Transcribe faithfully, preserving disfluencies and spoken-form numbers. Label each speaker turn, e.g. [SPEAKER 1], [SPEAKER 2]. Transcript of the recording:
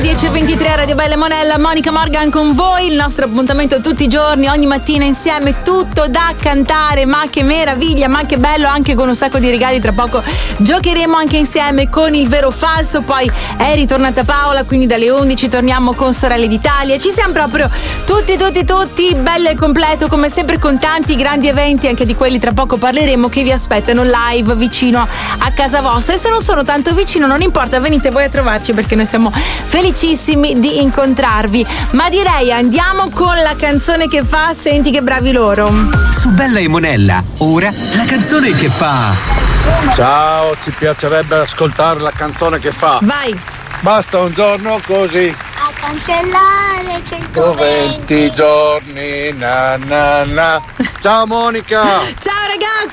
[SPEAKER 1] dieci e ventitré a Radio Bella Monella, Monica Morgan con voi, il nostro appuntamento tutti i giorni, ogni mattina insieme, tutto da cantare, ma che meraviglia, ma che bello, anche con un sacco di regali. Tra poco giocheremo anche insieme con il vero o falso, poi è ritornata Paola, quindi dalle undici torniamo con Sorelle d'Italia. Ci siamo proprio tutti tutti tutti bello e completo, come sempre, con tanti grandi eventi, anche di quelli tra poco parleremo, che vi aspettano live vicino a casa vostra. E se non sono tanto vicino non importa, venite voi a trovarci, perché noi siamo felicissimi di incontrarvi. Ma direi andiamo con la canzone che fa. Senti che bravi loro.
[SPEAKER 2] Su Bella e Monella, ora la canzone che fa.
[SPEAKER 3] Ciao, ci piacerebbe ascoltare la canzone che fa.
[SPEAKER 1] Vai.
[SPEAKER 3] Basta un giorno così
[SPEAKER 4] a cancellare
[SPEAKER 3] centoventi giorni, na na na. Ciao Monica.
[SPEAKER 1] Ciao ragazzi.